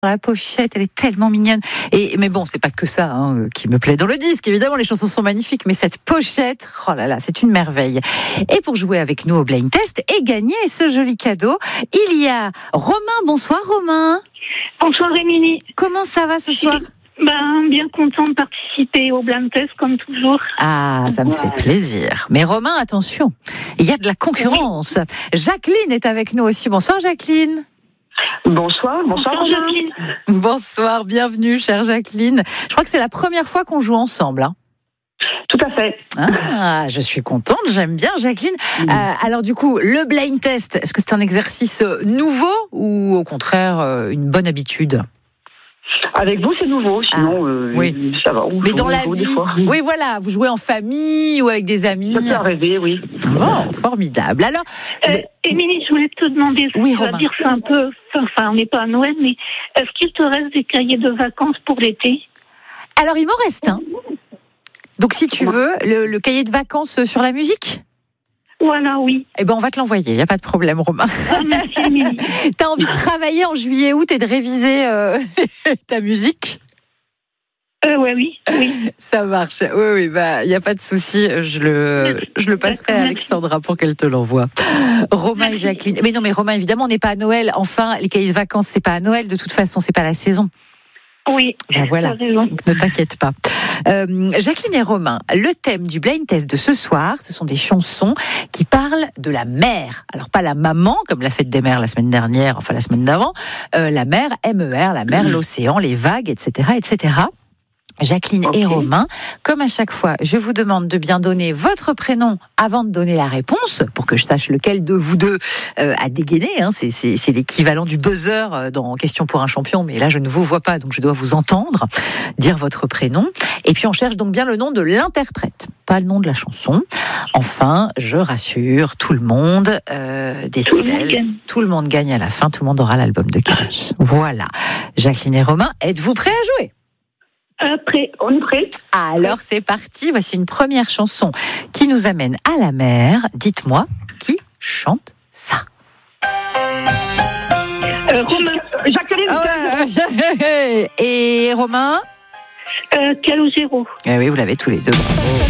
La pochette, elle est tellement mignonne. Mais bon, c'est pas que ça qui me plaît dans le disque. Évidemment, les chansons sont magnifiques, mais cette pochette, oh là là, c'est une merveille. Et pour jouer avec nous au Blind Test et gagner ce joli cadeau, il y a Romain. Bonsoir Romain. Bonsoir Émilie. Comment ça va ce soir ? Bien content de participer au Blind Test comme toujours. Ah, ça me fait plaisir. Mais Romain, attention, il y a de la concurrence. Oui. Jacqueline est avec nous aussi. Bonsoir Jacqueline. Bonsoir Jacqueline. Bonsoir, bienvenue chère Jacqueline. Je crois que c'est la première fois qu'on joue ensemble. Tout à fait. Ah, je suis contente, j'aime bien Jacqueline. Alors du coup, le blind test, est-ce que c'est un exercice nouveau ou au contraire une bonne habitude ? Avec vous, c'est nouveau, sinon oui. Ça va. Mais dans la vie, oui voilà, vous jouez en famille ou avec des amis. Ça peut arriver, oui. Bon, formidable. Alors, Émilie, je voulais te demander, oui, tu vas dire c'est un peu, on n'est pas à Noël, mais est-ce qu'il te reste des cahiers de vacances pour l'été ? Alors, il m'en reste un. Donc, si tu veux, le cahier de vacances sur la musique ? Voilà, oui. Eh ben, on va te l'envoyer, il n'y a pas de problème, Romain. Merci, Émilie. T'as envie de travailler en juillet-août et de réviser ta musique ? Oui. Ça marche. Oui, il n'y a pas de souci. Je le passerai à Alexandra pour qu'elle te l'envoie. Romain et Jacqueline. Mais non, mais Romain, évidemment, on n'est pas à Noël. Enfin, les cahiers de vacances, c'est pas à Noël. De toute façon, c'est pas la saison. Oui. Ben voilà. Donc, ne t'inquiète pas. Jacqueline et Romain, le thème du blind test de ce soir, ce sont des chansons qui parlent de la mer. Alors pas la maman, comme la fête des mers la semaine dernière, enfin la semaine d'avant. La mer, MER, la mer, l'océan, les vagues, etc., etc. Jacqueline et Romain, comme à chaque fois, je vous demande de bien donner votre prénom avant de donner la réponse, pour que je sache lequel de vous deux a dégainé. C'est l'équivalent du buzzer dans Question pour un champion, mais là je ne vous vois pas, donc je dois vous entendre dire votre prénom. Et puis on cherche donc bien le nom de l'interprète, pas le nom de la chanson. Enfin, je rassure tout le monde, décibels, tout le monde gagne à la fin, tout le monde aura l'album de Kalash. Voilà. Jacqueline et Romain, êtes-vous prêts à jouer ? Prêt, on est prêt. Alors c'est parti, voici une première chanson qui nous amène à la mer. Dites-moi, qui chante ça ? Romain. Jacqueline. Et Romain ? Calogero. Oui, vous l'avez tous les deux.